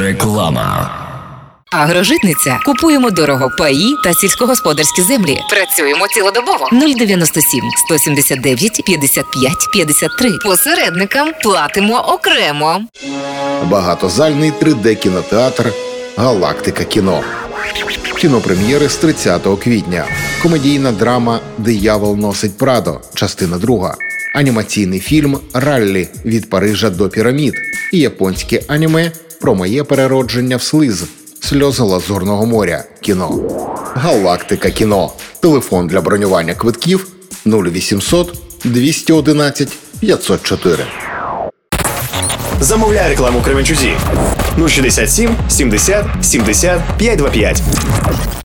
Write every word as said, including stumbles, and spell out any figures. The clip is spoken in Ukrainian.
Реклама. Агрожитниця. Купуємо дорого паї та сільськогосподарські землі. Працюємо цілодобово. нуль дев'яносто сім сто сімдесят дев'ять п'ятдесят п'ять п'ятдесят три. Посередникам платимо окремо. Багатозальний три де-кінотеатр «Галактика кіно». Кінопрем'єри з тридцятого квітня. Комедійна драма «Диявол носить Прадо», частина друга. Анімаційний фільм «Раллі. Від Парижа до пірамід» і японське аніме про моє переродження в слиз «Сльози Лазурного моря. Кіно». «Галактика кіно». Телефон для бронювання квитків нуль вісімсот двісті одинадцять п'ятсот чотири. Замовляй рекламу в Кременчузі. нуль шістдесят сім сімдесят сімдесят п'ятсот двадцять п'ять.